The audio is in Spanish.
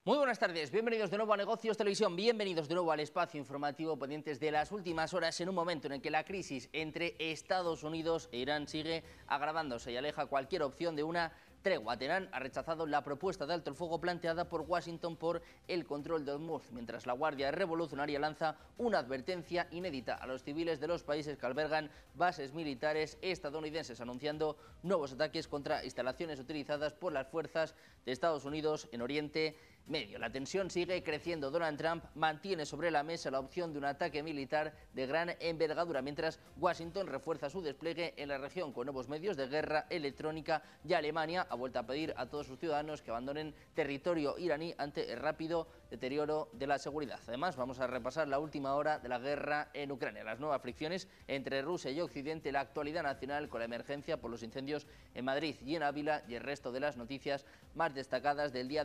Muy buenas tardes, bienvenidos de nuevo a Negocios Televisión, bienvenidos de nuevo al espacio informativo pendientes de las últimas horas en un momento en el que la crisis entre Estados Unidos e Irán sigue agravándose y aleja cualquier opción de una tregua. Teherán ha rechazado la propuesta de alto el fuego planteada por Washington por el control de Hormuz, mientras la Guardia Revolucionaria lanza una advertencia inédita a los civiles de los países que albergan bases militares estadounidenses, anunciando nuevos ataques contra instalaciones utilizadas por las fuerzas de Estados Unidos en Oriente Medio. La tensión sigue creciendo. Donald Trump mantiene sobre la mesa la opción de un ataque militar de gran envergadura, mientras Washington refuerza su despliegue en la región con nuevos medios de guerra electrónica, y Alemania ha vuelto a pedir a todos sus ciudadanos que abandonen territorio iraní ante el rápido deterioro de la seguridad. Además, vamos a repasar la última hora de la guerra en Ucrania, las nuevas fricciones entre Rusia y Occidente, la actualidad nacional con la emergencia por los incendios en Madrid y en Ávila y el resto de las noticias más destacadas del día de